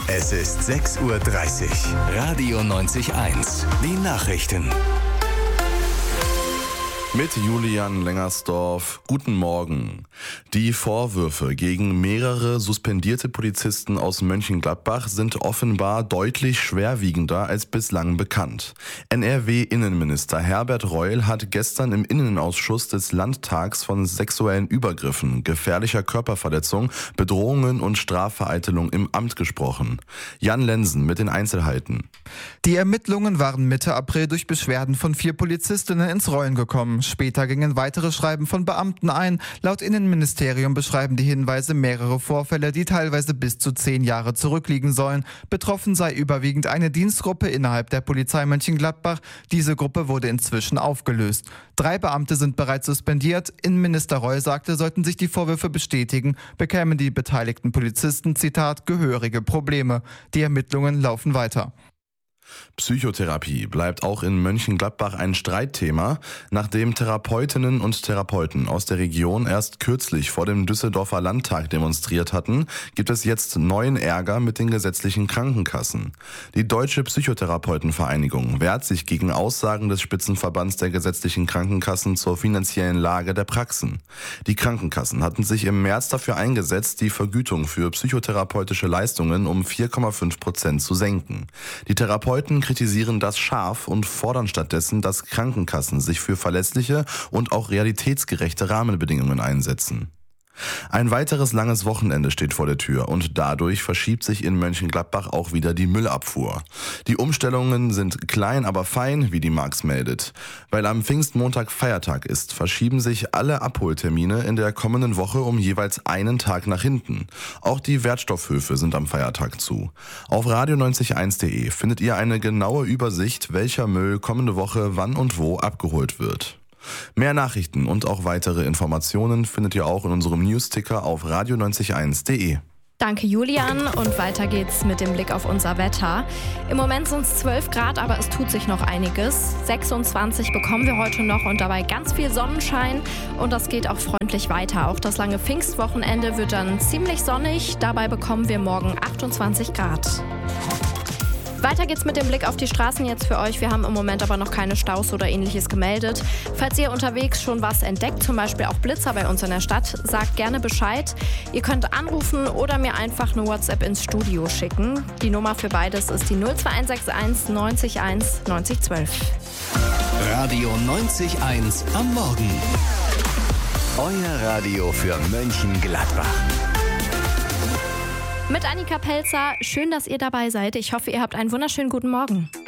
Es ist 6:30 Uhr. Radio 90.1. Die Nachrichten. Mit Julian Lengersdorf. Guten Morgen. Die Vorwürfe gegen mehrere suspendierte Polizisten aus Mönchengladbach sind offenbar deutlich schwerwiegender als bislang bekannt. NRW-Innenminister Herbert Reul hat gestern im Innenausschuss des Landtags von sexuellen Übergriffen, gefährlicher Körperverletzung, Bedrohungen und Strafvereitelung im Amt gesprochen. Jan Lensen mit den Einzelheiten. Die Ermittlungen waren Mitte April durch Beschwerden von 4 Polizistinnen ins Rollen gekommen. Später gingen weitere Schreiben von Beamten ein. Laut Innenministerium beschreiben die Hinweise mehrere Vorfälle, die teilweise bis zu 10 Jahre zurückliegen sollen. Betroffen sei überwiegend eine Dienstgruppe innerhalb der Polizei Mönchengladbach. Diese Gruppe wurde inzwischen aufgelöst. 3 Beamte sind bereits suspendiert. Innenminister Reul sagte, sollten sich die Vorwürfe bestätigen, bekämen die beteiligten Polizisten, Zitat, gehörige Probleme. Die Ermittlungen laufen weiter. Psychotherapie bleibt auch in Mönchengladbach ein Streitthema, nachdem Therapeutinnen und Therapeuten aus der Region erst kürzlich vor dem Düsseldorfer Landtag demonstriert hatten, gibt es jetzt neuen Ärger mit den gesetzlichen Krankenkassen. Die Deutsche Psychotherapeutenvereinigung wehrt sich gegen Aussagen des Spitzenverbands der gesetzlichen Krankenkassen zur finanziellen Lage der Praxen. Die Krankenkassen hatten sich im März dafür eingesetzt, die Vergütung für psychotherapeutische Leistungen um 4,5% zu senken. Die Therapeuten kritisieren das scharf und fordern stattdessen, dass Krankenkassen sich für verlässliche und auch realitätsgerechte Rahmenbedingungen einsetzen. Ein weiteres langes Wochenende steht vor der Tür und dadurch verschiebt sich in Mönchengladbach auch wieder die Müllabfuhr. Die Umstellungen sind klein, aber fein, wie die Marx meldet. Weil am Pfingstmontag Feiertag ist, verschieben sich alle Abholtermine in der kommenden Woche um jeweils einen Tag nach hinten. Auch die Wertstoffhöfe sind am Feiertag zu. Auf radio90.1.de findet ihr eine genaue Übersicht, welcher Müll kommende Woche wann und wo abgeholt wird. Mehr Nachrichten und auch weitere Informationen findet ihr auch in unserem Newsticker auf radio90.1.de. Danke Julian und weiter geht's mit dem Blick auf unser Wetter. Im Moment sind es 12 Grad, aber es tut sich noch einiges. 26 bekommen wir heute noch und dabei ganz viel Sonnenschein und das geht auch freundlich weiter. Auch das lange Pfingstwochenende wird dann ziemlich sonnig. Dabei bekommen wir morgen 28 Grad. Weiter geht's mit dem Blick auf die Straßen jetzt für euch. Wir haben im Moment aber noch keine Staus oder ähnliches gemeldet. Falls ihr unterwegs schon was entdeckt, zum Beispiel auch Blitzer bei uns in der Stadt, sagt gerne Bescheid. Ihr könnt anrufen oder mir einfach eine WhatsApp ins Studio schicken. Die Nummer für beides ist die 02161 90 1 90 12. Radio 90.1 am Morgen. Euer Radio für Mönchengladbach. Mit Annika Pelzer, schön, dass ihr dabei seid. Ich hoffe, ihr habt einen wunderschönen guten Morgen.